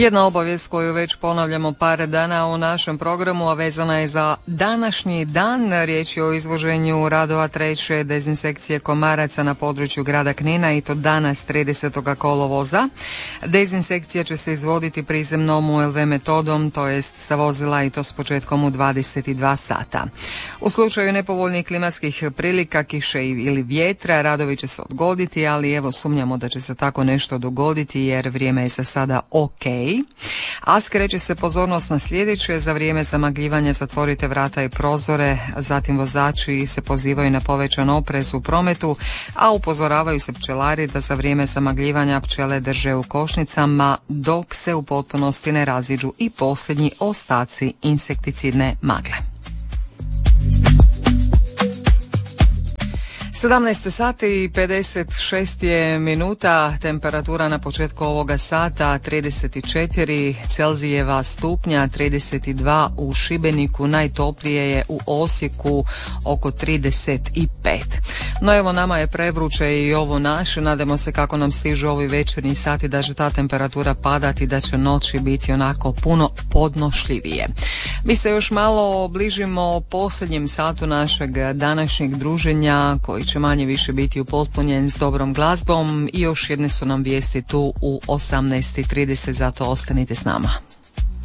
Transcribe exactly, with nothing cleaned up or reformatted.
Jedna obavijest koju već ponavljamo par dana u našem programu, a vezana je za današnji dan. Riječ je o izvoženju radova treće dezinsekcije komaraca na području grada Knina i to danas tridesetog kolovoza. Dezinsekcija će se izvoditi prizemnom U L V metodom, to jest sa vozila i to s početkom u dvadeset dva sata. U slučaju nepovoljnih klimatskih prilika, kiše ili vjetra, radovi će se odgoditi, ali evo sumnjamo da će se tako nešto dogoditi jer vrijeme je za sada ok. A skreće se pozornost na sljedeće: za vrijeme zamagljivanja zatvorite vrata i prozore, zatim vozači se pozivaju na povećan oprez u prometu, a upozoravaju se pčelari da za vrijeme zamagljivanja pčele drže u košnicama dok se u potpunosti ne raziđu i posljednji ostaci insekticidne magle. sedamnaest sati i pedeset šest je minuta, temperatura na početku ovoga sata trideset četiri Celzijeva stupnja, trideset dva u Šibeniku, najtoplije je u Osijeku oko trideset pet. No evo, nama je prevruće i ovo naše, nadamo se kako nam stižu ovi večernji sati da će ta temperatura padati, da će noći biti onako puno podnošljivije. Mi se još malo bližimo posljednjem satu našeg današnjeg druženja koji će manje više biti upotpunjen s dobrom glazbom i još jedne su nam vijesti tu u osamnaest i trideset, zato ostanite s nama.